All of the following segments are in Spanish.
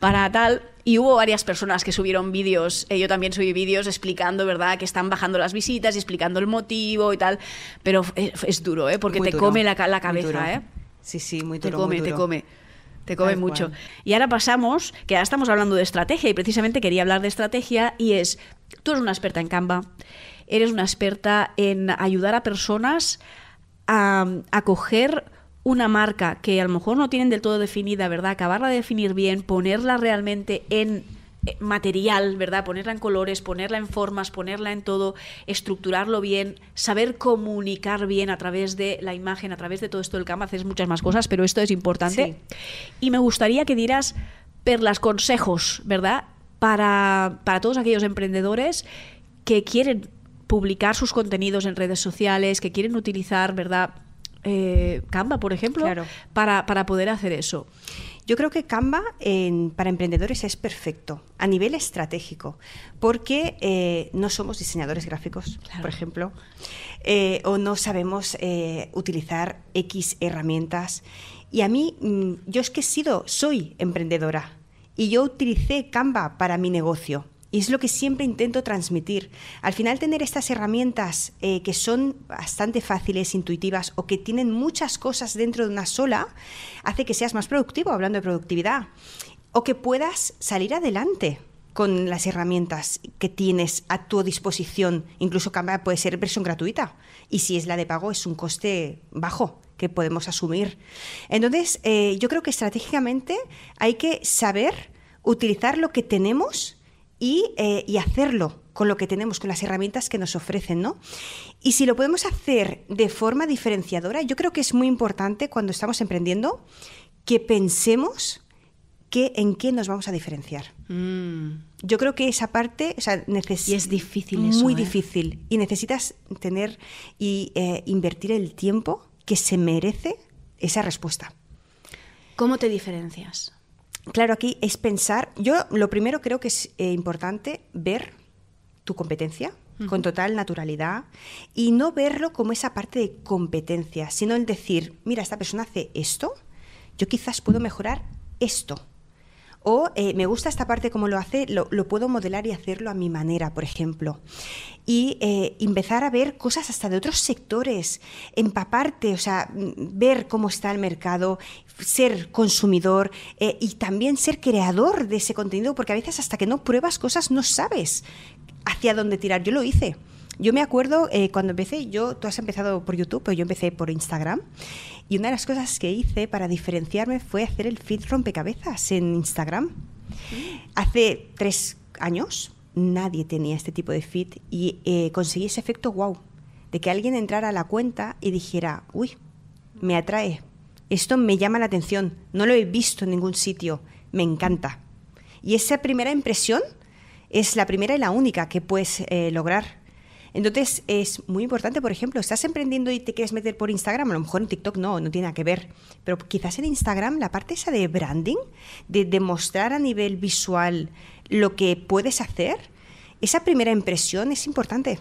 para tal. Y hubo varias personas que subieron vídeos, yo también subí vídeos explicando, ¿verdad?, que están bajando las visitas y explicando el motivo y tal. Pero es duro, porque Muy te duro, come la cabeza, Sí, muy duro, Te come, muy duro. Te come Tal mucho. cual. Y ahora pasamos, que ahora estamos hablando de estrategia y precisamente quería hablar de estrategia y tú eres una experta en Canva, eres una experta en ayudar a personas a coger una marca que a lo mejor no tienen del todo definida, ¿verdad? Acabarla de definir bien, ponerla realmente en material, ¿verdad? Ponerla en colores, ponerla en formas, ponerla en todo, estructurarlo bien, saber comunicar bien a través de la imagen, a través de todo esto del Canva. Haces muchas más cosas, pero esto es importante. Sí. Y me gustaría que dieras perlas, consejos, ¿verdad? Para todos aquellos emprendedores que quieren publicar sus contenidos en redes sociales, que quieren utilizar, ¿verdad?, Canva, por ejemplo, claro, para poder hacer eso. Yo creo que Canva para emprendedores es perfecto a nivel estratégico, porque no somos diseñadores gráficos, claro, por ejemplo, o no sabemos utilizar X herramientas. Y a mí, yo es que soy emprendedora y yo utilicé Canva para mi negocio. Y es lo que siempre intento transmitir. Al final, tener estas herramientas que son bastante fáciles, intuitivas o que tienen muchas cosas dentro de una sola, hace que seas más productivo, hablando de productividad, o que puedas salir adelante con las herramientas que tienes a tu disposición. Incluso Canva puede ser versión gratuita y si es la de pago es un coste bajo que podemos asumir. Entonces, yo creo que estratégicamente hay que saber utilizar lo que tenemos y hacerlo con lo que tenemos, con las herramientas que nos ofrecen, ¿no? Y si lo podemos hacer de forma diferenciadora, yo creo que es muy importante cuando estamos emprendiendo que pensemos en qué nos vamos a diferenciar. Yo creo que esa parte, y es difícil eso, muy difícil, y necesitas tener y invertir el tiempo que se merece esa respuesta. ¿Cómo te diferencias? Claro, aquí es pensar. Yo lo primero creo que es importante ver tu competencia con total naturalidad y no verlo como esa parte de competencia, sino el decir, mira, esta persona hace esto, yo quizás puedo mejorar esto. O me gusta esta parte como lo hace, lo puedo modelar y hacerlo a mi manera, por ejemplo. Y empezar a ver cosas hasta de otros sectores, empaparte, ver cómo está el mercado, ser consumidor y también ser creador de ese contenido, porque a veces hasta que no pruebas cosas no sabes hacia dónde tirar. Yo lo hice. Yo me acuerdo cuando empecé, tú has empezado por YouTube, pero yo empecé por Instagram. Y una de las cosas que hice para diferenciarme fue hacer el feed rompecabezas en Instagram. Hace 3 años nadie tenía este tipo de feed y conseguí ese efecto wow, de que alguien entrara a la cuenta y dijera, uy, me atrae, esto me llama la atención, no lo he visto en ningún sitio, me encanta. Y esa primera impresión es la primera y la única que puedes lograr. Entonces, es muy importante, por ejemplo, estás emprendiendo y te quieres meter por Instagram, a lo mejor en TikTok no tiene nada que ver, pero quizás en Instagram la parte esa de branding, de demostrar a nivel visual lo que puedes hacer, esa primera impresión es importante.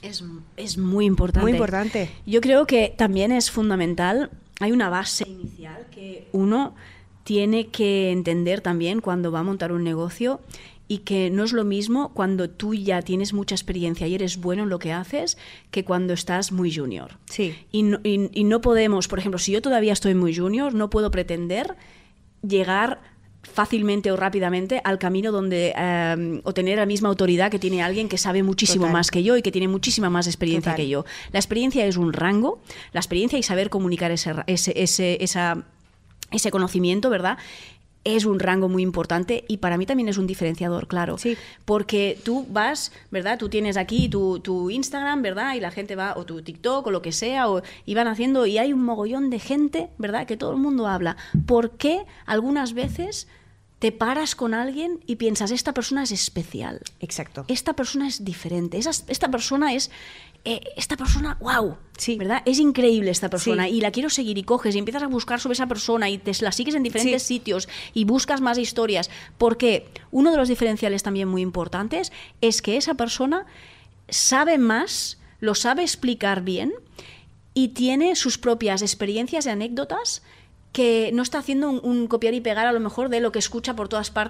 Es muy importante. Muy importante. Yo creo que también es fundamental, hay una base inicial que uno tiene que entender también cuando va a montar un negocio, y que no es lo mismo cuando tú ya tienes mucha experiencia y eres bueno en lo que haces que cuando estás muy junior. Sí. Y no podemos, por ejemplo, si yo todavía estoy muy junior, no puedo pretender llegar fácilmente o rápidamente al camino donde o tener la misma autoridad que tiene alguien que sabe muchísimo más que yo y que tiene muchísima más experiencia que yo. La experiencia es un rango, la experiencia y saber comunicar ese conocimiento, ¿verdad?, es un rango muy importante y para mí también es un diferenciador, claro. Sí. Porque tú vas, ¿verdad? Tú tienes aquí tu Instagram, ¿verdad? Y la gente va, o tu TikTok o lo que sea, y van haciendo, y hay un mogollón de gente, ¿verdad?, que todo el mundo habla. ¿Por qué algunas veces te paras con alguien y piensas, esta persona es especial? Exacto. Esta persona es diferente. Esta persona es... esta persona, wow, sí, ¿verdad? Es increíble esta persona, sí, y la quiero seguir, y coges y empiezas a buscar sobre esa persona y te la sigues en diferentes sitios y buscas más historias, porque uno de los diferenciales también muy importantes es que esa persona sabe más, lo sabe explicar bien y tiene sus propias experiencias y anécdotas, que no está haciendo un copiar y pegar a lo mejor de lo que escucha por todas partes